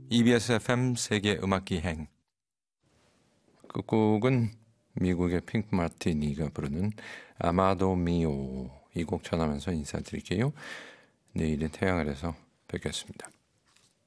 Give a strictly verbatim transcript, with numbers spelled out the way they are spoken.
이비에스 에프엠 세계 음악기행. 끝곡은 미국의 핑크 마티니가 부르는 아마도 미오, 이 곡 전하면서 인사드릴게요. 내일은 태양 아래서 뵙겠습니다.